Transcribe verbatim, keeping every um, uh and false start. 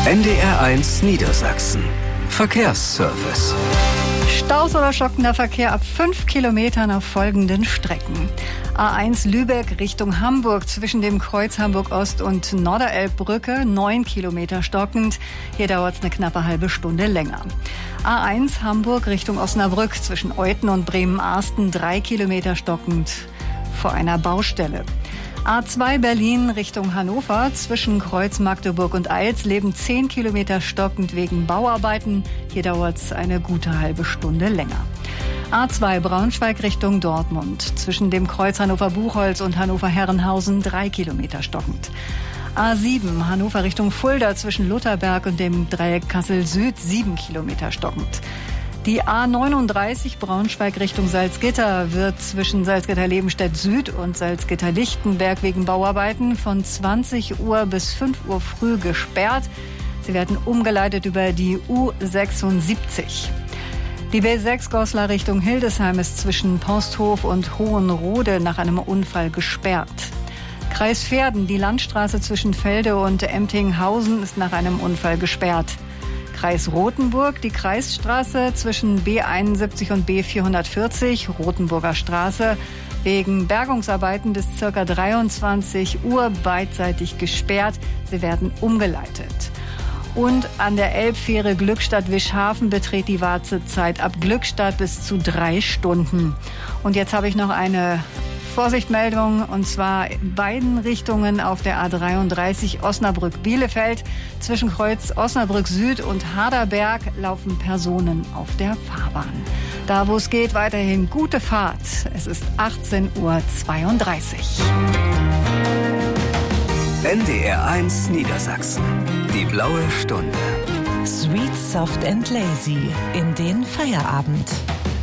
N D R eins Niedersachsen. Verkehrsservice. Staus oder stockender Verkehr ab fünf Kilometern auf folgenden Strecken. A eins Lübeck Richtung Hamburg zwischen dem Kreuz Hamburg-Ost und Norderelbbrücke, neun Kilometer stockend. Hier dauert es eine knappe halbe Stunde länger. A eins Hamburg Richtung Osnabrück zwischen Euthen und Bremen-Arsten, drei Kilometer stockend vor einer Baustelle. A zwei Berlin Richtung Hannover zwischen Kreuz Magdeburg und Eilsleben, zehn Kilometer stockend wegen Bauarbeiten. Hier dauert es eine gute halbe Stunde länger. A zwei Braunschweig Richtung Dortmund zwischen dem Kreuz Hannover-Buchholz und Hannover-Herrenhausen, drei Kilometer stockend. A sieben Hannover Richtung Fulda zwischen Lutherberg und dem Dreieck Kassel-Süd, sieben Kilometer stockend. Die A neununddreißig Braunschweig Richtung Salzgitter wird zwischen Salzgitter-Lebenstedt Süd und Salzgitter-Lichtenberg wegen Bauarbeiten von zwanzig Uhr bis fünf Uhr früh gesperrt. Sie werden umgeleitet über die U sechsundsiebzig. Die B sechs Goslar Richtung Hildesheim ist zwischen Posthof und Hohenrode nach einem Unfall gesperrt. Kreis Verden, die Landstraße zwischen Felde und Emtinghausen ist nach einem Unfall gesperrt. Kreis Rothenburg, die Kreisstraße zwischen B einundsiebzig und B vierhundertvierzig, Rothenburger Straße, wegen Bergungsarbeiten bis ca. dreiundzwanzig Uhr beidseitig gesperrt. Sie werden umgeleitet. Und an der Elbfähre Glückstadt-Wischhafen beträgt die Wartezeit ab Glückstadt bis zu drei Stunden. Und jetzt habe ich noch eine Vorsichtmeldung, und zwar in beiden Richtungen auf der A dreiunddreißig Osnabrück-Bielefeld. Zwischen Kreuz Osnabrück Süd und Harderberg laufen Personen auf der Fahrbahn. Da, wo es geht, weiterhin gute Fahrt. Es ist achtzehn Uhr zweiunddreißig. N D R eins Niedersachsen. Die blaue Stunde. Sweet, soft and lazy in den Feierabend.